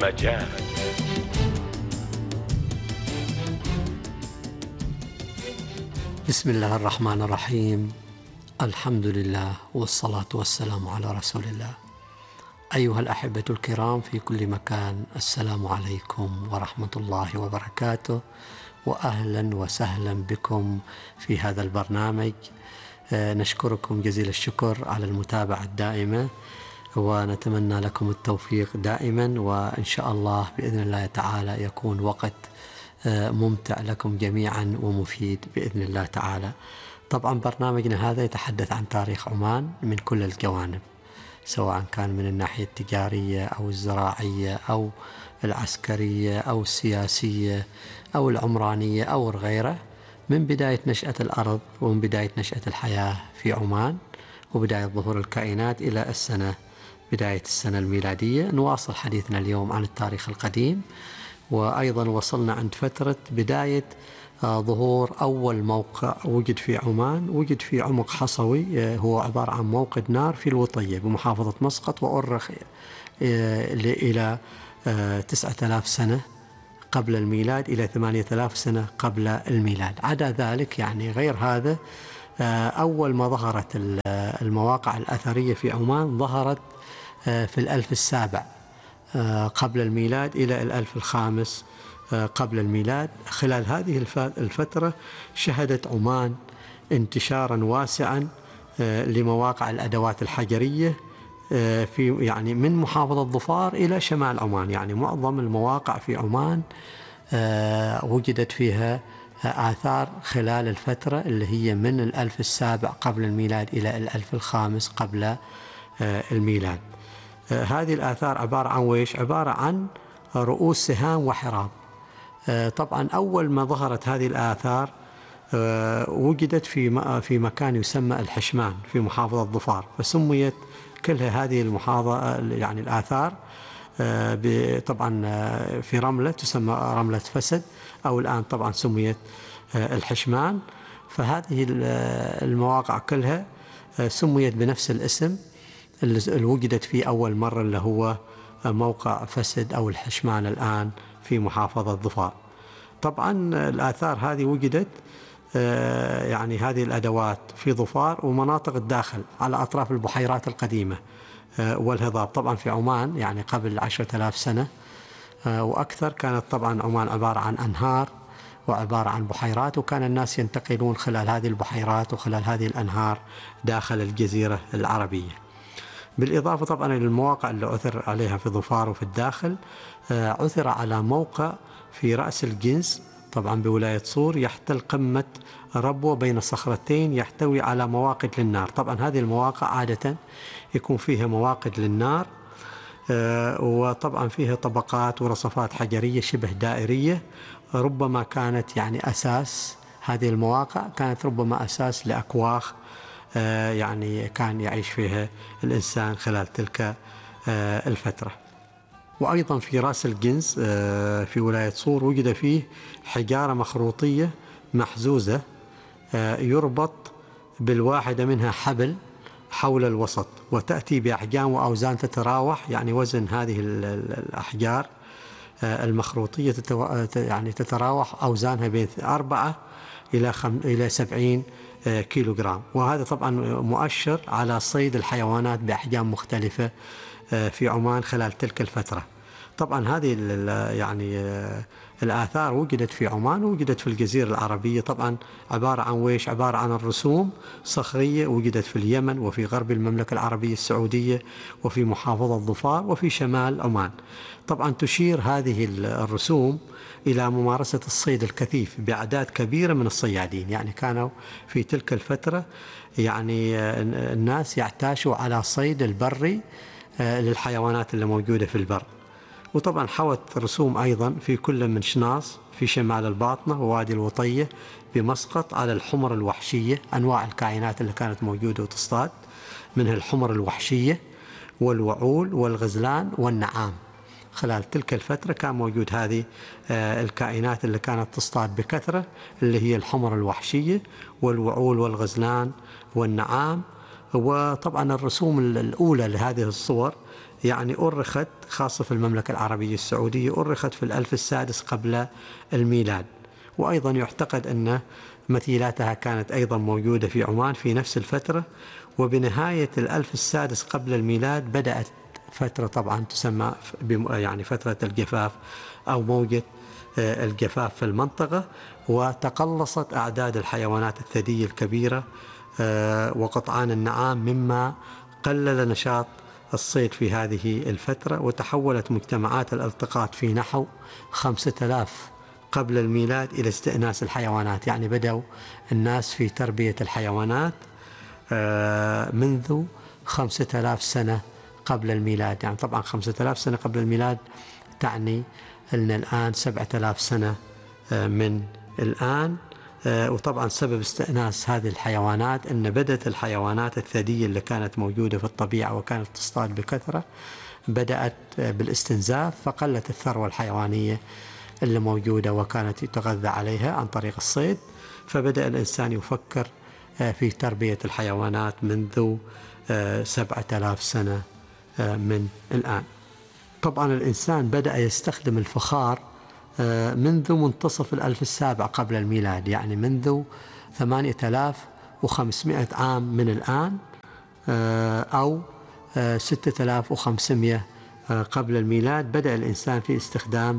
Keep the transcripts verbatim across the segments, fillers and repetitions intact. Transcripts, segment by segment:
مجال. بسم الله الرحمن الرحيم. الحمد لله والصلاة والسلام على رسول الله. أيها الأحبة الكرام في كل مكان، السلام عليكم ورحمة الله وبركاته، وأهلا وسهلا بكم في هذا البرنامج. نشكركم جزيل الشكر على المتابعة الدائمة، ونتمنى لكم التوفيق دائما، وإن شاء الله بإذن الله تعالى يكون وقت ممتع لكم جميعا ومفيد بإذن الله تعالى. طبعا برنامجنا هذا يتحدث عن تاريخ عمان من كل الجوانب، سواء كان من الناحية التجارية أو الزراعية أو العسكرية أو السياسية أو العمرانية أو غيره، من بداية نشأة الأرض ومن بداية نشأة الحياة في عمان وبداية ظهور الكائنات إلى السنة بداية السنة الميلادية. نواصل حديثنا اليوم عن التاريخ القديم، وأيضا وصلنا عند فترة بداية ظهور أول موقع وجد في عمان، وجد في عمق حصوي، هو عبارة عن موقد نار في الوطية بمحافظة مسقط، وأرخ إلى تسعة آلاف سنة قبل الميلاد إلى ثمانية آلاف سنة قبل الميلاد. عدا ذلك يعني غير هذا، أول ما ظهرت المواقع الأثرية في عمان ظهرت في الألف السابع قبل الميلاد إلى الألف الخامس قبل الميلاد. خلال هذه الفترة شهدت عمان انتشارا واسعا لمواقع الأدوات الحجرية في يعني من محافظة ظفار إلى شمال عمان. يعني معظم المواقع في عمان وجدت فيها آثار خلال الفترة اللي هي من الألف السابع قبل الميلاد إلى الألف الخامس قبل الميلاد. هذه الآثار عبارة عن ويش؟ عبارة عن رؤوس سهام وحراب. طبعا أول ما ظهرت هذه الآثار وجدت في في مكان يسمى الحشمان في محافظة ظفار، فسميت كلها هذه المحافظة يعني الآثار طبعا في رملة تسمى رملة فسد، أو الآن طبعا سميت الحشمان. فهذه المواقع كلها سميت بنفس الاسم اللي وجدت فيه أول مرة، اللي هو موقع فسد أو الحشمان الآن في محافظة ظفار. طبعا الآثار هذه وجدت يعني هذه الأدوات في ظفار ومناطق الداخل على أطراف البحيرات القديمة والهضاب. طبعا في عمان يعني قبل عشرة آلاف سنة وأكثر كانت طبعا عمان عبارة عن أنهار وعبارة عن بحيرات، وكان الناس ينتقلون خلال هذه البحيرات وخلال هذه الأنهار داخل الجزيرة العربية. بالإضافة طبعا للمواقع اللي عثر عليها في ظفار وفي الداخل، عثر على موقع في رأس الجنز طبعا بولاية صور يحتل قمة ربوة بين صخرتين يحتوي على مواقد للنار. طبعا هذه المواقع عادة يكون فيها مواقد للنار، وطبعا فيها طبقات ورصفات حجرية شبه دائرية، ربما كانت يعني أساس هذه المواقع كانت ربما أساس لأكواخ يعني كان يعيش فيها الإنسان خلال تلك الفترة. وأيضا في رأس الجنز في ولاية صور وجد فيه حجارة مخروطية محزوزة يربط بالواحدة منها حبل حول الوسط، وتأتي بأحجام وأوزان تتراوح، يعني وزن هذه الأحجار المخروطية يعني تتراوح أوزانها بين أربعة إلى خم... إلى سبعين كيلو جرام. وهذا طبعا مؤشر على صيد الحيوانات بأحجام مختلفة في عمان خلال تلك الفترة. طبعا هذه يعني الآثار وجدت في عمان ووجدت في الجزيرة العربية، طبعا عبارة عن ويش؟ عبارة عن الرسوم صخرية وجدت في اليمن وفي غرب المملكة العربية السعودية وفي محافظة ظفار وفي شمال عمان. طبعا تشير هذه الرسوم إلى ممارسة الصيد الكثيف بأعداد كبيرة من الصيادين. يعني كانوا في تلك الفترة يعني الناس يعتاشوا على صيد البري للحيوانات اللي موجودة في البر. وطبعا حوت رسوم أيضا في كل من شناص في شمال الباطنة ووادي الوطية بمسقط على الحمر الوحشية، أنواع الكائنات اللي كانت موجودة وتصطاد، منها الحمر الوحشية والوعول والغزلان والنعام. خلال تلك الفترة كان موجود هذه الكائنات اللي كانت تصطاد بكثرة، اللي هي الحمر الوحشية والوعول والغزلان والنعام. وطبعا الرسوم الأولى لهذه الصور يعني أرخت خاصة في المملكة العربية السعودية، أرخت في الألف السادس قبل الميلاد. وأيضا يعتقد أن مثيلاتها كانت أيضا موجودة في عمان في نفس الفترة. وبنهاية الألف السادس قبل الميلاد بدأت فترة طبعا تسمى يعني فترة الجفاف أو موجة الجفاف في المنطقة، وتقلصت أعداد الحيوانات الثديية الكبيرة وقطعان النعام، مما قلل نشاط الصيد في هذه الفترة. وتحولت مجتمعات الالتقاط في نحو خمسة آلاف قبل الميلاد إلى استئناس الحيوانات، يعني بدأوا الناس في تربية الحيوانات منذ خمسة آلاف سنة قبل الميلاد. يعني طبعا خمسة آلاف سنة قبل الميلاد تعني أن الآن سبعة آلاف سنة من الآن. وطبعا سبب استئناس هذه الحيوانات أن بدأت الحيوانات الثديية اللي كانت موجودة في الطبيعة وكانت تصطاد بكثرة بدأت بالاستنزاف، فقلت الثروة الحيوانية اللي موجودة وكانت يتغذى عليها عن طريق الصيد. فبدأ الإنسان يفكر في تربية الحيوانات منذ سبعة آلاف سنة من الآن. طبعا الإنسان بدأ يستخدم الفخار منذ منتصف الألف السابع قبل الميلاد، يعني منذ ثمانية آلاف وخمسمائة عام من الآن أو ستة آلاف وخمسمائة قبل الميلاد. بدأ الإنسان في استخدام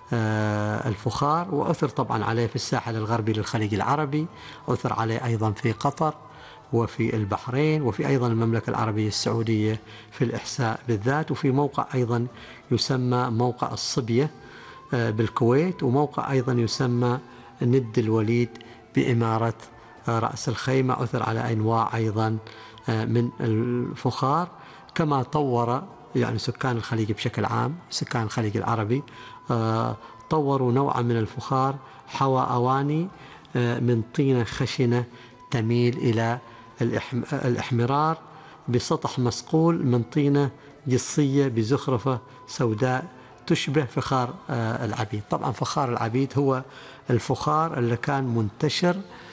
الفخار، وأثر طبعا عليه في الساحل الغربي للخليج العربي، أثر عليه أيضا في قطر وفي البحرين وفي أيضا المملكة العربية السعودية في الإحساء بالذات، وفي موقع أيضا يسمى موقع الصبية بالكويت، وموقع أيضا يسمى ند الوليد بإمارة رأس الخيمة. أثر على أنواع أيضا من الفخار. كما طور يعني سكان الخليج بشكل عام، سكان الخليج العربي طوروا نوعا من الفخار حوى أواني من طينة خشنة تميل إلى الإحمرار بسطح مصقول من طينة جصية بزخرفة سوداء تشبه فخار العبيد. طبعا فخار العبيد هو الفخار اللي كان منتشر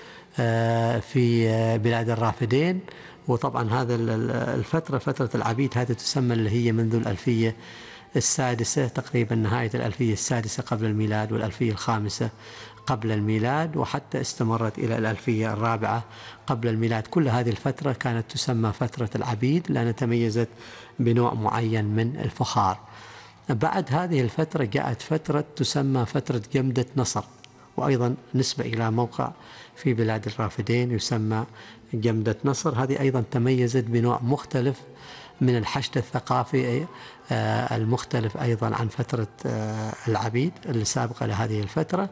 في بلاد الرافدين. وطبعا هذا الفترة فترة العبيد هذه تسمى اللي هي منذ الألفية السادسة تقريبا، نهاية الألفية السادسة قبل الميلاد والألفية الخامسة قبل الميلاد، وحتى استمرت إلى الألفية الرابعة قبل الميلاد. كل هذه الفترة كانت تسمى فترة العبيد لأنها تميزت بنوع معين من الفخار. بعد هذه الفترة جاءت فترة تسمى فترة جمدة نصر، وأيضا نسبة إلى موقع في بلاد الرافدين يسمى جمدة نصر. هذه أيضا تميزت بنوع مختلف من الحشد الثقافي المختلف أيضا عن فترة العبيد اللي سابقة لهذه الفترة،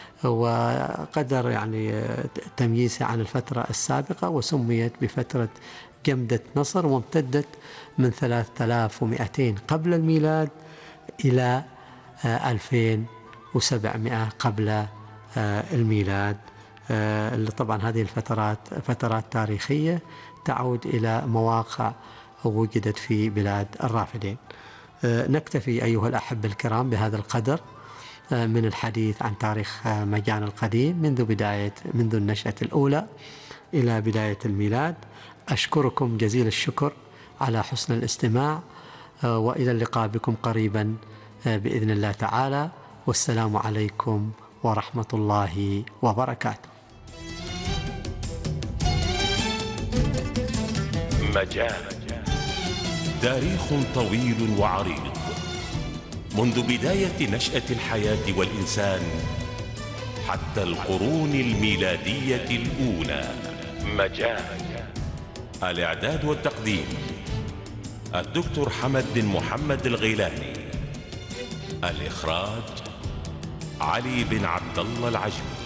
وقدر يعني تمييزها عن الفترة السابقة، وسميت بفترة جمدة نصر، وامتدت من ثلاثة آلاف ومئتين قبل الميلاد إلى ألفين وسبعمائة قبل الميلاد. اللي طبعا هذه الفترات فترات تاريخية تعود إلى مواقع وجدت في بلاد الرافدين. نكتفي أيها الأحبة الكرام بهذا القدر من الحديث عن تاريخ مجان القديم منذ بداية منذ النشأة الأولى إلى بداية الميلاد. أشكركم جزيل الشكر على حسن الاستماع، وإلى اللقاء بكم قريبا بإذن الله تعالى، والسلام عليكم ورحمة الله وبركاته. مجان تاريخ طويل وعريض منذ بداية نشأة الحياة والإنسان حتى القرون الميلادية الأولى. مجان. الإعداد والتقديم الدكتور حمد بن محمد الغيلاني. الإخراج علي بن عبد الله العجمي.